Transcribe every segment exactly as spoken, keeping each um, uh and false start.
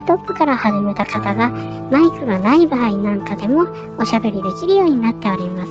トップから始めた方がマイクがない場合なんかでもおしゃべりできるようになっております。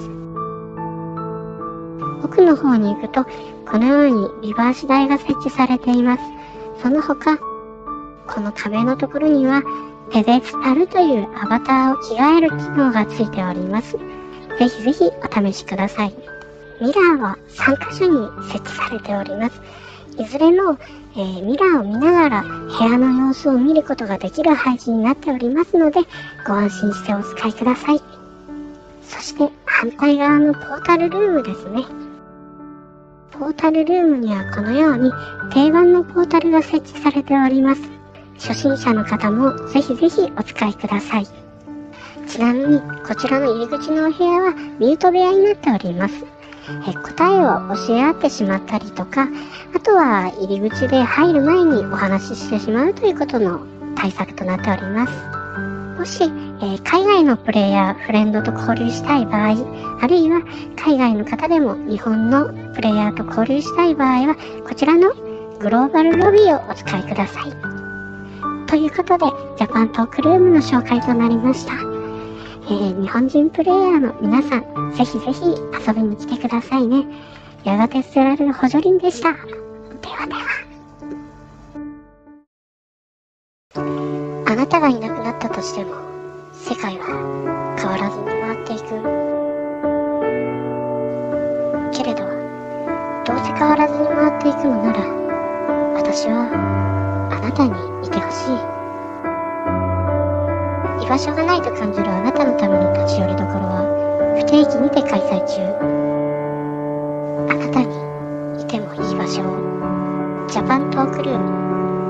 奥の方に行くとこのようにリバーシ台が設置されています。その他、この壁のところにはペデスタルというアバターを着替える機能がついております。ぜひぜひお試しください。ミラーはさんかしょに設置されております。いずれも、えー、ミラーを見ながら部屋の様子を見ることができる配置になっておりますので、ご安心してお使いください。そして反対側のポータルルームですね。ポータルルームにはこのように定番のポータルが設置されております。初心者の方もぜひぜひお使いください。ちなみにこちらの入り口のお部屋はミュート部屋になっております。え答えを教え合ってしまったりとか、あとは入り口で入る前にお話ししてしまうということの対策となっております。もし、えー、海外のプレイヤー、フレンドと交流したい場合、あるいは海外の方でも日本のプレイヤーと交流したい場合は、こちらのグローバルロビーをお使いください。ということで、ジャパントークルームの紹介となりました。えー、日本人プレイヤーの皆さん、ぜひぜひ遊びに来てくださいね。やがて捨てられる補助輪でした。ではでは。あなたがいなくなったとしても、世界は変わらずに回っていく。けれど、どうせ変わらずに回っていくのなら、私はあなたにいてほしい。居場所がないと感じるあなたのための立ち寄りどころは不定期にて開催中。あなたにいてもいい場所を。ジャパントークルーム。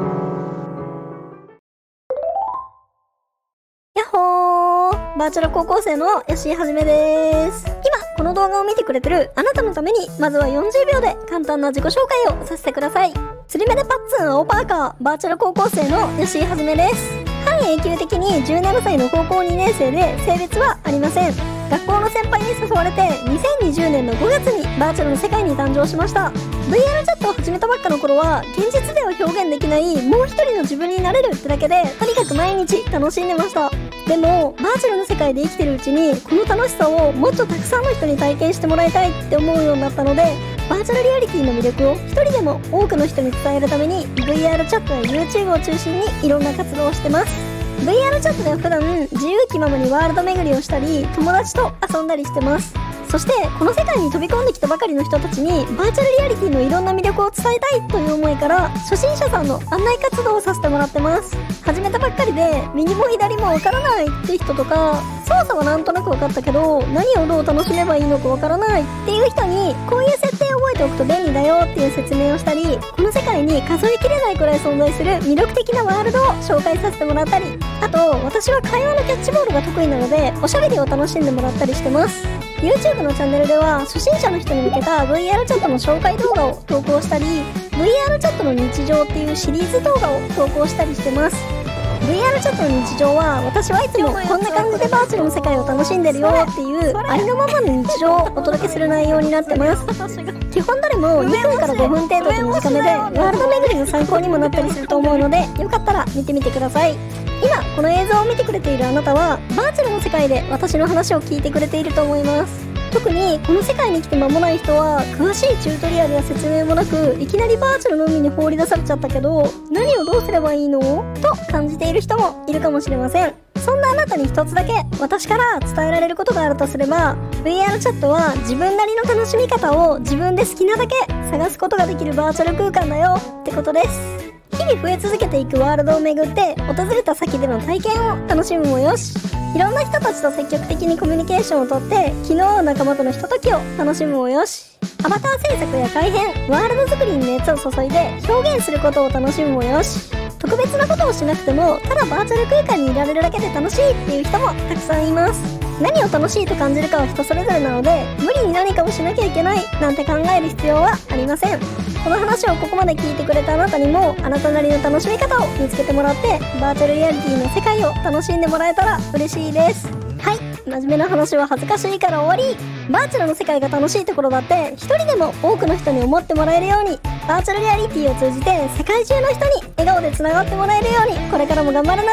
やっほー、バーチャル高校生の吉井はじめです。今この動画を見てくれてるあなたのために、まずはよんじゅうびょうで簡単な自己紹介をさせてください。釣り目でパッツン青パーカー、バーチャル高校生の吉井はじめです。半永久的にじゅうななさいの高校にねん生で、性別はありません。学校の先輩に誘われてにせんにじゅうねんのごがつにバーチャルの世界に誕生しました。 ブイアール チャットを始めたばっかの頃は、現実では表現できないもう一人の自分になれるってだけで、とにかく毎日楽しんでました。でもバーチャルの世界で生きてるうちに、この楽しさをもっとたくさんの人に体験してもらいたいって思うようになったので、バーチャルリアリティの魅力を一人でも多くの人に伝えるために ブイアール チャットや YouTube を中心にいろんな活動をしてます。 ブイアール チャットでは普段自由気ままにワールド巡りをしたり、友達と遊んだりしてます。そしてこの世界に飛び込んできたばかりの人たちにバーチャルリアリティのいろんな魅力を伝えたいという思いから、初心者さんの案内活動をさせてもらってます。始めたばっかりで右も左もわからないって人とか、操作はなんとなく分かったけど何をどう楽しめばいいのかわからないっていう人に、こういう設定を覚えておくと便利だよっていう説明をしたり、この世界に数えきれないくらい存在する魅力的なワールドを紹介させてもらったり、あと私は会話のキャッチボールが得意なのでおしゃべりを楽しんでもらったりしてます。 YouTube のチャンネルでは初心者の人に向けた ブイアール チャットの紹介動画を投稿したり、 ブイアール チャットの日常っていうシリーズ動画を投稿したりしてます。 ブイアール チャットの日常は、私はいつもこんな感じでバーチャルの世界を楽しんでるよっていうありのままの日常をお届けする内容になってます。基本どれもにふんからごふん程度で短めで、ワールド巡りの参考にもなったりすると思うので、よかったら見てみてください。今この映像を見てくれているあなたは、バーチャルの世界で私の話を聞いてくれていると思います。特にこの世界に来て間もない人は、詳しいチュートリアルや説明もなくいきなりバーチャルの海に放り出されちゃったけど、何をどうすればいいのと感じている人もいるかもしれません。そんなあなたに一つだけ私から伝えられることがあるとすれば、 ブイアール チャットは自分なりの楽しみ方を自分で好きなだけ探すことができるバーチャル空間だよってことです。日々増え続けていくワールドを巡って、訪れた先での体験を楽しむもよし、いろんな人たちと積極的にコミュニケーションをとって気の合う仲間とのひとときを楽しむもよし、アバター制作や改変、ワールド作りに熱を注いで表現することを楽しむもよし、特別なことをしなくてもただバーチャル空間にいられるだけで楽しいっていう人もたくさんいます。何を楽しいと感じるかは人それぞれなので、無理に何かをしなきゃいけないなんて考える必要はありません。この話をここまで聞いてくれたあなたにも、あなたなりの楽しみ方を見つけてもらって、バーチャルリアリティの世界を楽しんでもらえたら嬉しいです。はい、真面目な話は恥ずかしいから終わり。バーチャルの世界が楽しいところだって、一人でも多くの人に思ってもらえるように、バーチャルリアリティを通じて世界中の人に笑顔でつながってもらえるように、これからも頑張るな